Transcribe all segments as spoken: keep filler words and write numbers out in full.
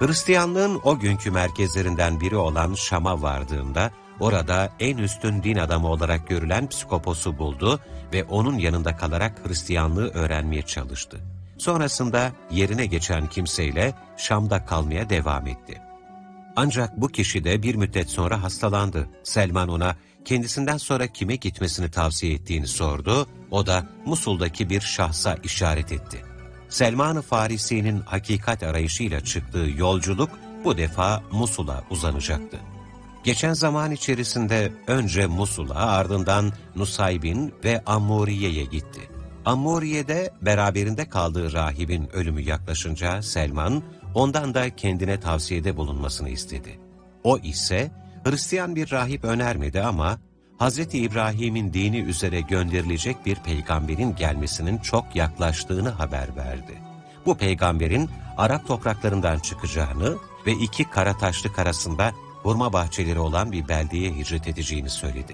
Hristiyanlığın o günkü merkezlerinden biri olan Şam'a vardığında, orada en üstün din adamı olarak görülen Psikopos'u buldu ve onun yanında kalarak Hristiyanlığı öğrenmeye çalıştı. Sonrasında yerine geçen kimseyle Şam'da kalmaya devam etti. Ancak bu kişi de bir müddet sonra hastalandı. Selman ona kendisinden sonra kime gitmesini tavsiye ettiğini sordu. O da Musul'daki bir şahsa işaret etti. Selman-ı Farisi'nin hakikat arayışıyla çıktığı yolculuk bu defa Musul'a uzanacaktı. Geçen zaman içerisinde önce Musul'a, ardından Nusaybin ve Ammuriye'ye gitti. Ammuriye'de beraberinde kaldığı rahibin ölümü yaklaşınca Selman, ondan da kendine tavsiyede bulunmasını istedi. O ise Hristiyan bir rahip önermedi ama Hazreti İbrahim'in dini üzere gönderilecek bir peygamberin gelmesinin çok yaklaştığını haber verdi. Bu peygamberin Arap topraklarından çıkacağını ve iki kara taşlık arasında hurma bahçeleri olan bir beldeye hicret edeceğini söyledi.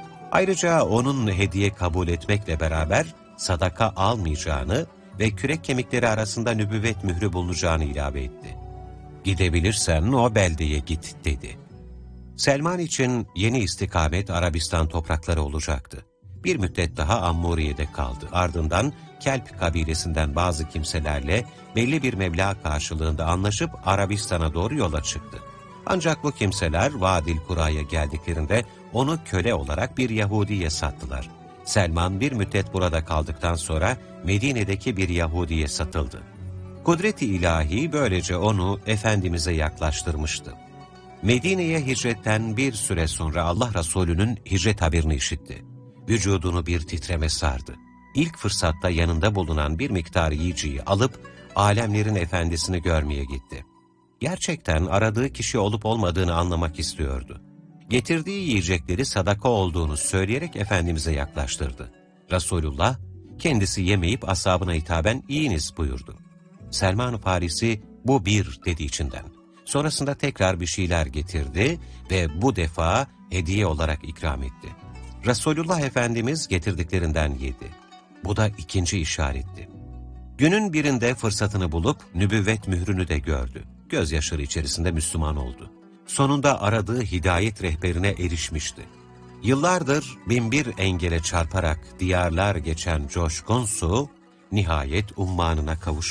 Ayrıca onun hediye kabul etmekle beraber sadaka almayacağını ve kürek kemikleri arasında nübüvvet mührü bulunacağını ilave etti. "Gidebilirsen o beldeye git," dedi. Selman için yeni istikamet Arabistan toprakları olacaktı. Bir müddet daha Ammuriye'de kaldı. Ardından Kelp kabilesinden bazı kimselerle belli bir meblağ karşılığında anlaşıp Arabistan'a doğru yola çıktı. Ancak bu kimseler Vadil Kura'ya geldiklerinde onu köle olarak bir Yahudi'ye sattılar. Selman bir müddet burada kaldıktan sonra Medine'deki bir Yahudi'ye satıldı. Kudret-i ilahi böylece onu Efendimiz'e yaklaştırmıştı. Medine'ye hicretten bir süre sonra Allah Resulü'nün hicret haberini işitti. Vücudunu bir titreme sardı. İlk fırsatta yanında bulunan bir miktar yiyeceği alıp alemlerin efendisini görmeye gitti. Gerçekten aradığı kişi olup olmadığını anlamak istiyordu. Getirdiği yiyecekleri sadaka olduğunu söyleyerek Efendimiz'e yaklaştırdı. Resulullah kendisi yemeyip ashabına hitaben "İyiniz," buyurdu. Selman-ı Farisi bu bir dedi içinden. Sonrasında tekrar bir şeyler getirdi ve bu defa hediye olarak ikram etti. Resulullah Efendimiz getirdiklerinden yedi. Bu da ikinci işaretti. Günün birinde fırsatını bulup nübüvvet mührünü de gördü. Gözyaşları içerisinde Müslüman oldu. Sonunda aradığı hidayet rehberine erişmişti. Yıllardır binbir engele çarparak diyarlar geçen coşkun su, nihayet ummanına kavuşmuştu.